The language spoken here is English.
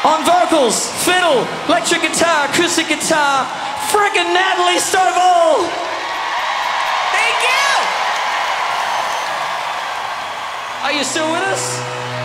On vocals, fiddle, electric guitar, acoustic guitar, frickin' Natalie Stovall! Thank you! Are you still with us?